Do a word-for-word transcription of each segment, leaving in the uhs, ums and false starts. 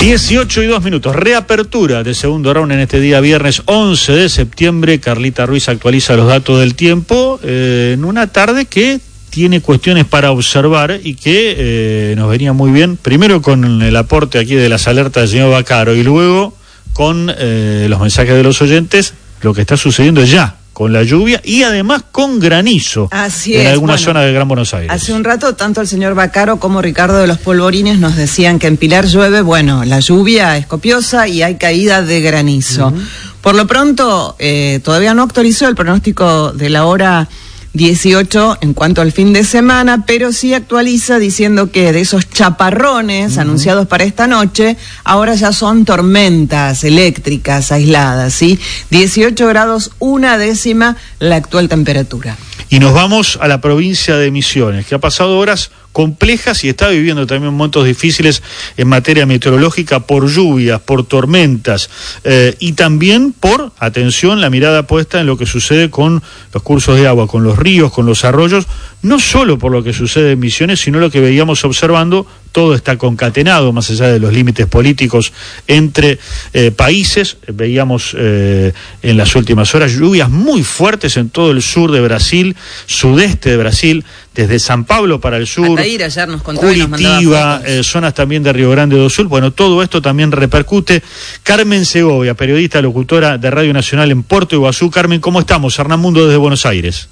dieciocho y dos minutos, reapertura de segundo round en este día viernes once de septiembre. Carlita Ruiz actualiza los datos del tiempo eh, en una tarde que tiene cuestiones para observar y que eh, nos venía muy bien, primero con el aporte aquí de las alertas del señor Vaccaro y luego con eh, los mensajes de los oyentes, lo que está sucediendo ya con la lluvia y además con granizo. Así en es, alguna bueno, zona del Gran Buenos Aires. Hace un rato tanto el señor Vaccaro como Ricardo de los Polvorines nos decían que en Pilar llueve, bueno, la lluvia es copiosa y hay caída de granizo. Uh-huh. Por lo pronto, eh, todavía no actualizó el pronóstico de la hora dieciocho en cuanto al fin de semana, pero sí actualiza diciendo que de esos chaparrones uh-huh. anunciados para esta noche, ahora ya son tormentas eléctricas aisladas, ¿sí? dieciocho grados, una décima la actual temperatura. Y nos vamos a la provincia de Misiones, que ha pasado horas complejas y está viviendo también momentos difíciles en materia meteorológica por lluvias, por tormentas eh, y también por, atención, la mirada puesta en lo que sucede con los cursos de agua, con los ríos, con los arroyos, no solo por lo que sucede en Misiones, sino lo que veíamos observando, todo está concatenado, más allá de los límites políticos entre eh, países. Veíamos eh, en las últimas horas lluvias muy fuertes en todo el sur de Brasil, sudeste de Brasil, desde San Pablo para el sur, Ataíra ayer nos contó Curitiba, eh, zonas también de Río Grande do Sul. Bueno, todo esto también repercute. Carmen Segovia, periodista, locutora de Radio Nacional en Puerto Iguazú. Carmen, ¿cómo estamos? Hernán Mundo desde Buenos Aires.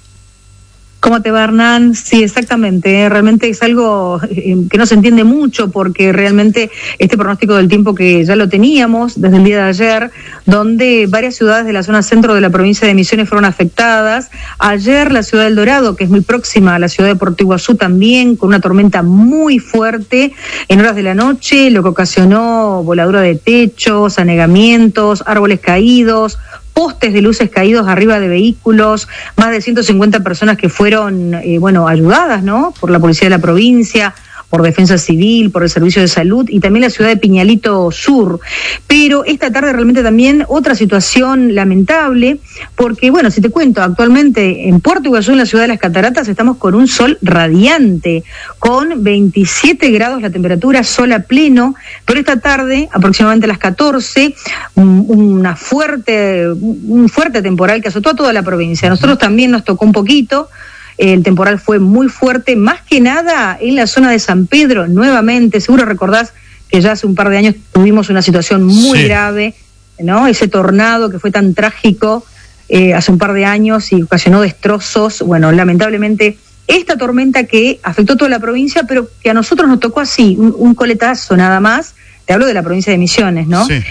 ¿Cómo te va, Hernán? Sí, exactamente. ¿eh? Realmente es algo eh, que no se entiende mucho porque realmente este pronóstico del tiempo que ya lo teníamos desde el día de ayer, donde varias ciudades de la zona centro de la provincia de Misiones fueron afectadas. Ayer la ciudad del Dorado, que es muy próxima a la ciudad de Puerto Iguazú también, con una tormenta muy fuerte en horas de la noche, lo que ocasionó voladura de techos, anegamientos, árboles caídos, postes de luces caídos arriba de vehículos, más de ciento cincuenta personas que fueron, eh, bueno, ayudadas, ¿no?, por la policía de la provincia, por Defensa Civil, por el Servicio de Salud y también la ciudad de Piñalito Sur. Pero esta tarde realmente también otra situación lamentable, porque, bueno, si te cuento, actualmente en Puerto Iguazú, en la ciudad de las Cataratas, estamos con un sol radiante, con veintisiete grados la temperatura, sol a pleno, pero esta tarde, aproximadamente a las catorce, un, una fuerte, un fuerte temporal que azotó a toda la provincia. A nosotros también nos tocó un poquito. El temporal fue muy fuerte, más que nada en la zona de San Pedro, nuevamente. Seguro recordás que ya hace un par de años tuvimos una situación muy sí. grave, ¿no? Ese tornado que fue tan trágico eh, hace un par de años y ocasionó destrozos. Bueno, lamentablemente esta tormenta que afectó toda la provincia, pero que a nosotros nos tocó así, un, un coletazo nada más. Te hablo de la provincia de Misiones, ¿no? Sí.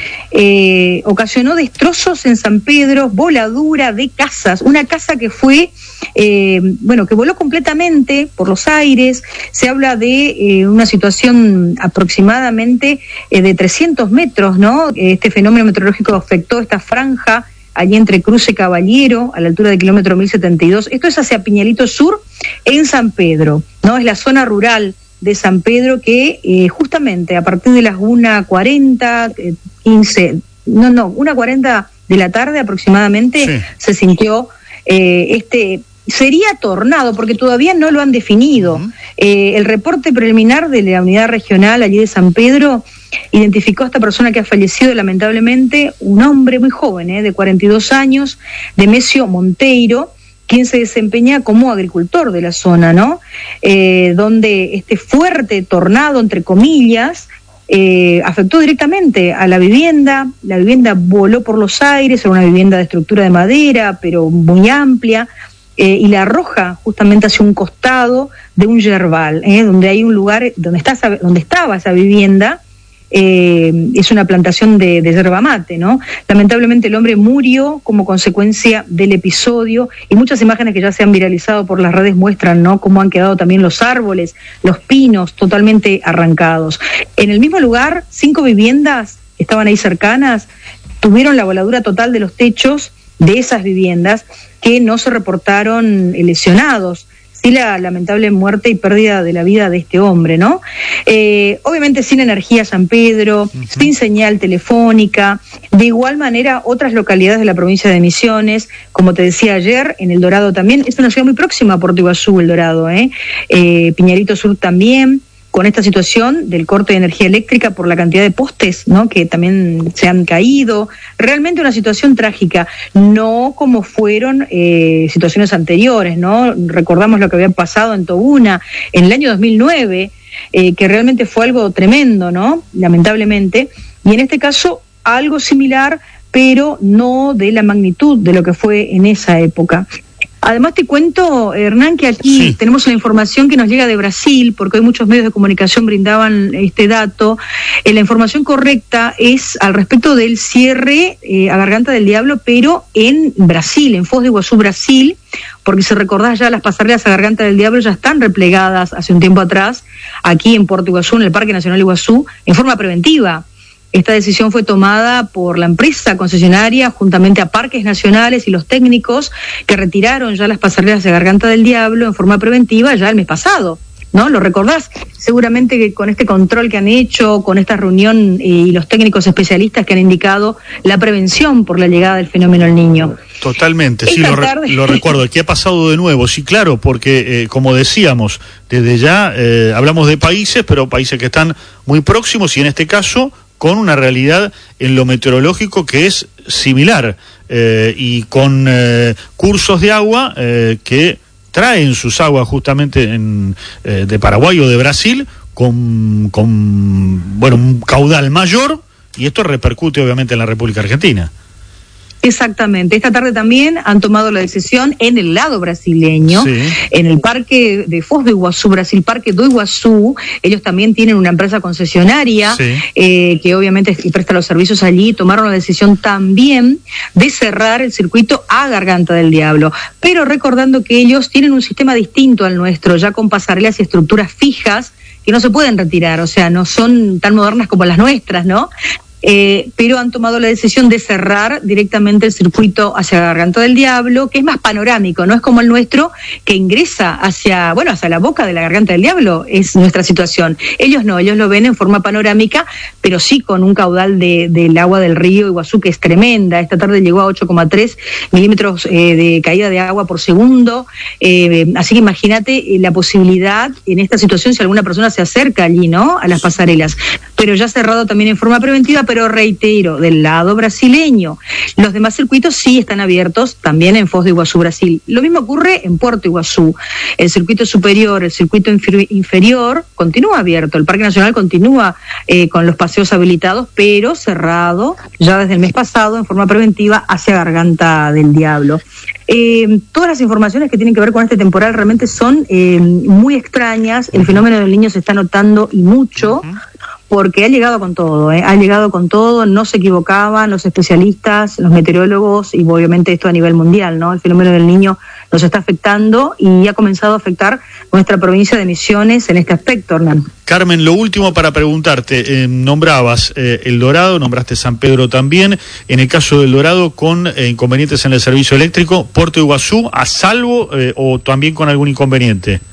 Eh, ocasionó destrozos en San Pedro, voladura de casas, una casa que fue, eh, bueno, que voló completamente por los aires. Se habla de eh, una situación aproximadamente eh, de trescientos metros, ¿no? Este fenómeno meteorológico afectó esta franja allí entre Cruce Caballero, a la altura del kilómetro mil setenta y dos. Esto es hacia Piñalito Sur, en San Pedro, ¿no? Es la zona rural de San Pedro que eh, justamente a partir de las una cuarenta, eh, quince, no, no, una cuarenta de la tarde aproximadamente sí. se sintió eh, este, sería tornado, porque todavía no lo han definido. Uh-huh. Eh, el reporte preliminar de la unidad regional allí de San Pedro identificó a esta persona que ha fallecido lamentablemente, un hombre muy joven, eh, de cuarenta y dos años, Demesio Monteiro, quien se desempeña como agricultor de la zona, ¿no? Eh, donde este fuerte tornado, entre comillas, eh, afectó directamente a la vivienda. La vivienda voló por los aires, era una vivienda de estructura de madera, pero muy amplia, eh, y la arroja justamente hacia un costado de un yerbal, eh, donde hay un lugar, donde, está esa, donde estaba esa vivienda. Eh, es una plantación de, de yerba mate, ¿no? Lamentablemente el hombre murió como consecuencia del episodio y muchas imágenes que ya se han viralizado por las redes muestran, ¿no?, cómo han quedado también los árboles, los pinos totalmente arrancados. En el mismo lugar, cinco viviendas que estaban ahí cercanas tuvieron la voladura total de los techos de esas viviendas, que no se reportaron lesionados. Sí, la lamentable muerte y pérdida de la vida de este hombre, ¿no? Eh, obviamente sin energía San Pedro, uh-huh. sin señal telefónica. De igual manera, otras localidades de la provincia de Misiones, como te decía ayer, en El Dorado también, es una ciudad muy próxima a Puerto Iguazú, El Dorado, ¿eh? eh Piñalito Sur también. con esta situación del corte de energía eléctrica por la cantidad de postes, ¿no?, que también se han caído. Realmente una situación trágica, no como fueron eh, situaciones anteriores, ¿no? Recordamos lo que había pasado en Tobuna en el año dos mil nueve, eh, que realmente fue algo tremendo, ¿no?, lamentablemente. Y en este caso algo similar, pero no de la magnitud de lo que fue en esa época. Además te cuento, Hernán, que aquí sí tenemos una información que nos llega de Brasil, porque hoy muchos medios de comunicación brindaban este dato. Eh, la información correcta es al respecto del cierre eh, a Garganta del Diablo, pero en Brasil, en Foz de Iguazú, Brasil, porque si recordás ya las pasarelas a Garganta del Diablo ya están replegadas hace un tiempo atrás, aquí en Puerto Iguazú, en el Parque Nacional Iguazú, en forma preventiva. Esta decisión fue tomada por la empresa concesionaria juntamente a Parques Nacionales y los técnicos que retiraron ya las pasarelas de Garganta del Diablo en forma preventiva ya el mes pasado, ¿no? ¿Lo recordás? Seguramente que con este control que han hecho, con esta reunión y los técnicos especialistas que han indicado la prevención por la llegada del fenómeno El Niño. Totalmente, sí, lo, re, lo recuerdo. ¿Qué ha pasado de nuevo? Sí, claro, porque eh, como decíamos, desde ya eh, hablamos de países, pero países que están muy próximos y en este caso con una realidad en lo meteorológico que es similar eh, y con eh, cursos de agua eh, que traen sus aguas justamente en, eh, de Paraguay o de Brasil con, con bueno, un caudal mayor, y esto repercute obviamente en la República Argentina. Exactamente. Esta tarde también han tomado la decisión en el lado brasileño, sí, en el parque de Foz de Iguazú, Brasil Parque do Iguazú. Ellos también tienen una empresa concesionaria, sí, eh, que obviamente presta los servicios allí. Tomaron la decisión también de cerrar el circuito a Garganta del Diablo, pero recordando que ellos tienen un sistema distinto al nuestro, ya con pasarelas y estructuras fijas que no se pueden retirar, o sea, no son tan modernas como las nuestras, ¿no? Eh, pero han tomado la decisión de cerrar directamente el circuito hacia Garganta del Diablo, que es más panorámico, no es como el nuestro, que ingresa hacia, bueno, hacia la boca de la Garganta del Diablo, es nuestra situación. Ellos no, ellos lo ven en forma panorámica, pero sí con un caudal de, del agua del río Iguazú que es tremenda. Esta tarde llegó a ocho coma tres milímetros eh, de caída de agua por segundo, eh, así que imagínate eh, la posibilidad en esta situación si alguna persona se acerca allí, ¿no?, a las pasarelas. Pero ya cerrado también en forma preventiva, pero reitero, del lado brasileño. Los demás circuitos sí están abiertos también en Foz de Iguazú, Brasil. Lo mismo ocurre en Puerto Iguazú. El circuito superior, el circuito inferior continúa abierto. El Parque Nacional continúa eh, con los paseos habilitados, pero cerrado ya desde el mes pasado en forma preventiva hacia Garganta del Diablo. Eh, todas las informaciones que tienen que ver con este temporal realmente son eh, muy extrañas. El fenómeno del Niño se está notando y mucho, uh-huh, porque ha llegado con todo, ¿eh? ha llegado con todo, no se equivocaban los especialistas, los meteorólogos, y obviamente esto a nivel mundial, ¿no? El fenómeno del Niño nos está afectando y ha comenzado a afectar nuestra provincia de Misiones en este aspecto, Hernán. Carmen, lo último para preguntarte, eh, nombrabas eh, El Dorado, nombraste San Pedro también, en el caso del Dorado con eh, inconvenientes en el servicio eléctrico, Puerto Iguazú, ¿a salvo eh, o también con algún inconveniente?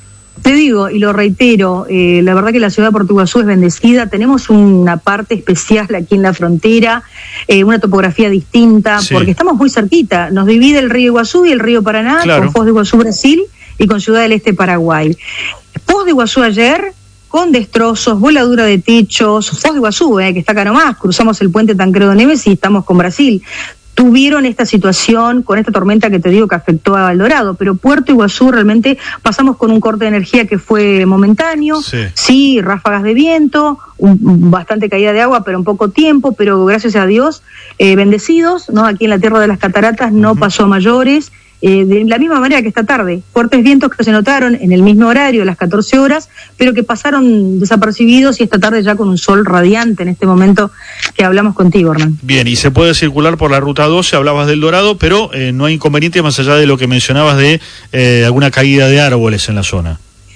Te digo, y lo reitero, eh, la verdad que la ciudad de Puerto Iguazú es bendecida, tenemos una parte especial aquí en la frontera, eh, una topografía distinta, sí, porque estamos muy cerquita, nos divide el río Iguazú y el río Paraná, claro, con Foz de Iguazú, Brasil, y con Ciudad del Este, Paraguay. Foz de Iguazú ayer, con destrozos, voladura de techos, Foz de Iguazú, eh, que está acá nomás, cruzamos el puente Tancredo Neves y estamos con Brasil. Tuvieron esta situación con esta tormenta que te digo que afectó a El Dorado, pero Puerto Iguazú realmente pasamos con un corte de energía que fue momentáneo, sí, sí ráfagas de viento, un, bastante caída de agua, pero en poco tiempo, pero gracias a Dios, eh, bendecidos, ¿no? Aquí en la Tierra de las Cataratas no uh-huh. pasó a mayores. Eh, de la misma manera que esta tarde, fuertes vientos que se notaron en el mismo horario, a las catorce horas, pero que pasaron desapercibidos, y esta tarde ya con un sol radiante en este momento que hablamos contigo, Hernán. Bien, y se puede circular por la ruta doce, hablabas del Dorado, pero eh, no hay inconveniente más allá de lo que mencionabas de eh, alguna caída de árboles en la zona.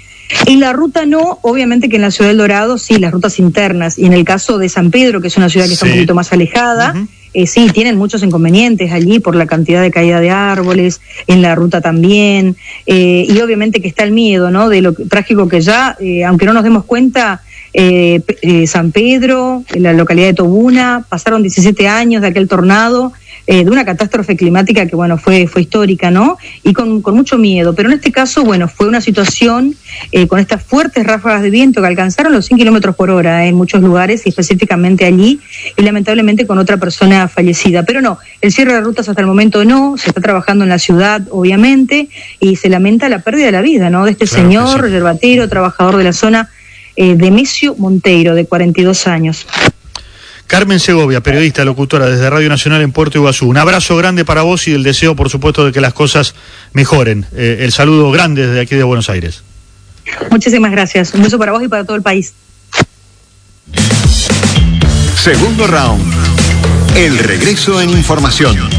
En la ruta no, obviamente que en la ciudad del Dorado sí, las rutas internas, y en el caso de San Pedro, que es una ciudad que sí. está un poquito más alejada, uh-huh. Eh, sí, tienen muchos inconvenientes allí por la cantidad de caída de árboles, en la ruta también, eh, y obviamente que está el miedo, ¿no?, de lo trágico que ya, eh, aunque no nos demos cuenta, eh, eh, San Pedro, en la localidad de Tobuna, pasaron diecisiete años de aquel tornado, eh, de una catástrofe climática que, bueno, fue, fue histórica, ¿no? Y con, con mucho miedo. Pero en este caso, bueno, fue una situación eh, con estas fuertes ráfagas de viento que alcanzaron los cien kilómetros por hora eh, en muchos lugares, y específicamente allí, y lamentablemente con otra persona fallecida. Pero no, el cierre de rutas hasta el momento no, se está trabajando en la ciudad, obviamente, y se lamenta la pérdida de la vida, ¿no? De este claro señor, sí. yerbatero, trabajador de la zona, eh, Demesio Monteiro, de cuarenta y dos años. Carmen Segovia, periodista, locutora desde Radio Nacional en Puerto Iguazú. Un abrazo grande para vos y el deseo, por supuesto, de que las cosas mejoren. Eh, el saludo grande desde aquí de Buenos Aires. Muchísimas gracias. Un beso para vos y para todo el país. Segundo round. El regreso en información.